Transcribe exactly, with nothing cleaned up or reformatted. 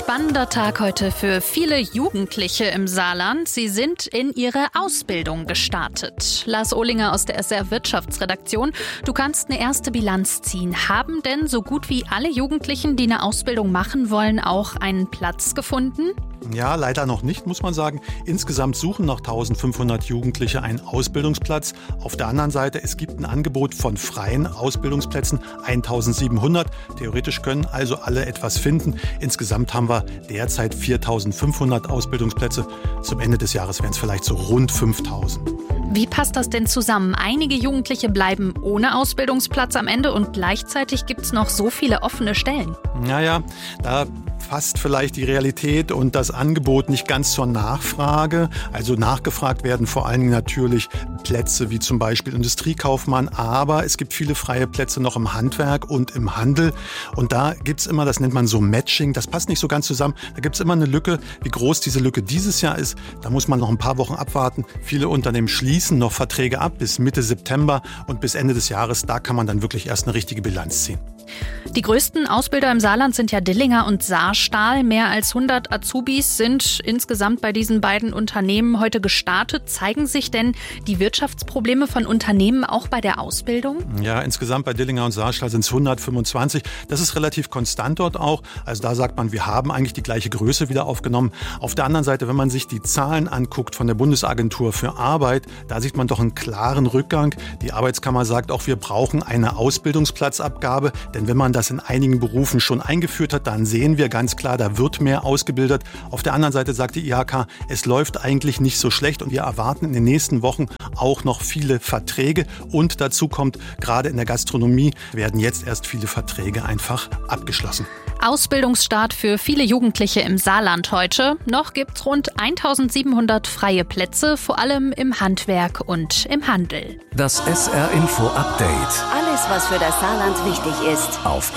spannender Tag heute für viele Jugendliche im Saarland. Sie sind in ihre Ausbildung gestartet. Lars Ohlinger aus der S R Wirtschaftsredaktion. Du kannst eine erste Bilanz ziehen. Haben denn so gut wie alle Jugendlichen, die eine Ausbildung machen wollen, auch einen Platz gefunden? Ja, leider noch nicht, muss man sagen. Insgesamt suchen noch eintausendfünfhundert Jugendliche einen Ausbildungsplatz. Auf der anderen Seite, es gibt ein Angebot von freien Ausbildungsplätzen, eintausendsiebenhundert. Theoretisch können also alle etwas finden. Insgesamt haben wir derzeit viertausendfünfhundert Ausbildungsplätze. Zum Ende des Jahres wären es vielleicht so rund fünftausend. Wie passt das denn zusammen? Einige Jugendliche bleiben ohne Ausbildungsplatz am Ende und gleichzeitig gibt es noch so viele offene Stellen. Naja, da passt vielleicht die Realität und das Angebot nicht ganz zur Nachfrage. Also nachgefragt werden vor allen Dingen natürlich Plätze wie zum Beispiel Industriekaufmann, aber es gibt viele freie Plätze noch im Handwerk und im Handel. Und da gibt's immer, das nennt man so Matching, das passt nicht so ganz zusammen. Da gibt's immer eine Lücke. Wie groß diese Lücke dieses Jahr ist, da muss man noch ein paar Wochen abwarten. Viele Unternehmen schließen noch Verträge ab bis Mitte September und bis Ende des Jahres, da kann man dann wirklich erst eine richtige Bilanz ziehen. Die größten Ausbilder im Saarland sind ja Dillinger und Saarstahl. Mehr als hundert Azubis sind insgesamt bei diesen beiden Unternehmen heute gestartet. Zeigen sich denn die Wirtschaftsprobleme von Unternehmen auch bei der Ausbildung? Ja, insgesamt bei Dillinger und Saarstahl sind es hundertfünfundzwanzig. Das ist relativ konstant dort auch. Also da sagt man, wir haben eigentlich die gleiche Größe wieder aufgenommen. Auf der anderen Seite, wenn man sich die Zahlen anguckt von der Bundesagentur für Arbeit, da sieht man doch einen klaren Rückgang. Die Arbeitskammer sagt auch, wir brauchen eine Ausbildungsplatzabgabe. Denn wenn man das in einigen Berufen schon eingeführt hat, dann sehen wir ganz klar, da wird mehr ausgebildet. Auf der anderen Seite sagt die I H K, es läuft eigentlich nicht so schlecht und wir erwarten in den nächsten Wochen auch noch viele Verträge. Und dazu kommt, gerade in der Gastronomie werden jetzt erst viele Verträge einfach abgeschlossen. Ausbildungsstart für viele Jugendliche im Saarland heute. Noch gibt es rund eintausendsiebenhundert freie Plätze, vor allem im Handwerk und im Handel. Das S R Info Update. Alles, was für das Saarland wichtig ist. Auf